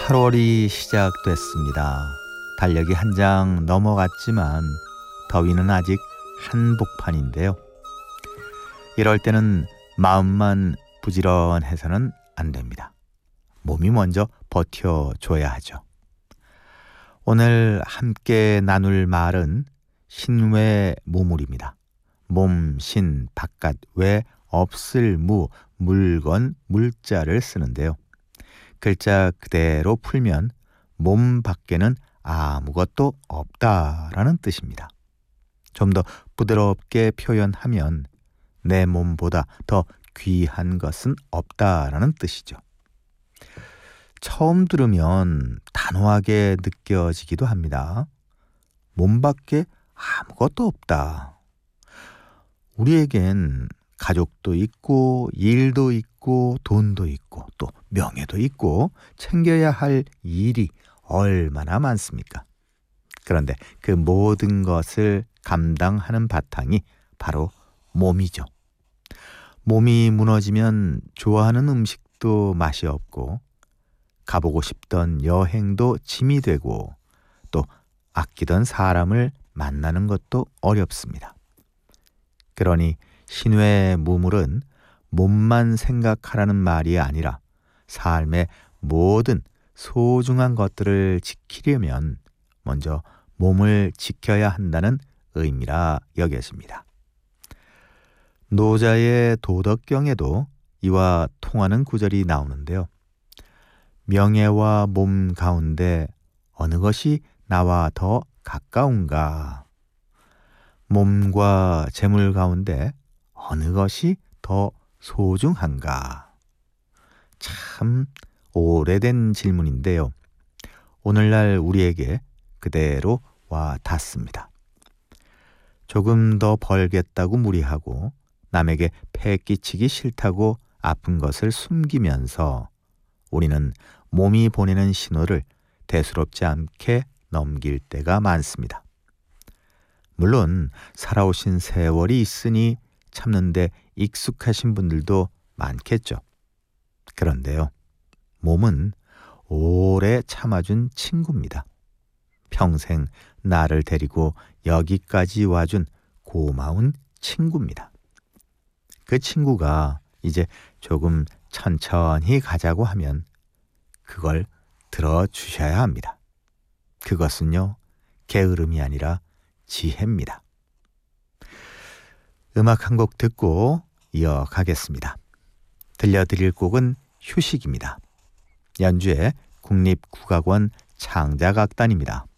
8월이 시작됐습니다. 달력이 한 장 넘어갔지만 더위는 아직 한복판인데요. 이럴 때는 마음만 부지런해서는 안 됩니다. 몸이 먼저 버텨줘야 하죠. 오늘 함께 나눌 말은 신외 모물입니다. 몸, 신, 바깥, 외, 없을, 무, 물건, 물자를 쓰는데요. 글자 그대로 풀면 몸 밖에는 아무것도 없다라는 뜻입니다. 좀 더 부드럽게 표현하면 내 몸보다 더 귀한 것은 없다라는 뜻이죠. 처음 들으면 단호하게 느껴지기도 합니다. 몸 밖에 아무것도 없다. 우리에겐 가족도 있고 일도 있고 돈도 있고 또 명예도 있고 챙겨야 할 일이 얼마나 많습니까? 그런데 그 모든 것을 감당하는 바탕이 바로 몸이죠. 몸이 무너지면 좋아하는 음식도 맛이 없고 가보고 싶던 여행도 짐이 되고 또 아끼던 사람을 만나는 것도 어렵습니다. 그러니 신외 무물은 몸만 생각하라는 말이 아니라 삶의 모든 소중한 것들을 지키려면 먼저 몸을 지켜야 한다는 의미라 여겨집니다. 노자의 도덕경에도 이와 통하는 구절이 나오는데요. 명예와 몸 가운데 어느 것이 나와 더 가까운가? 몸과 재물 가운데 어느 것이 더 소중한가? 참 오래된 질문인데요. 오늘날 우리에게 그대로 와 닿습니다. 조금 더 벌겠다고 무리하고 남에게 폐 끼치기 싫다고 아픈 것을 숨기면서 우리는 몸이 보내는 신호를 대수롭지 않게 넘길 때가 많습니다. 물론 살아오신 세월이 있으니 참는데 익숙하신 분들도 많겠죠. 그런데요, 몸은 오래 참아준 친구입니다. 평생 나를 데리고 여기까지 와준 고마운 친구입니다. 그 친구가 이제 조금 천천히 가자고 하면 그걸 들어주셔야 합니다. 그것은요, 게으름이 아니라 지혜입니다. 음악 한 곡 듣고 이어가겠습니다. 들려드릴 곡은 휴식입니다. 연주의 국립국악원 창작악단입니다.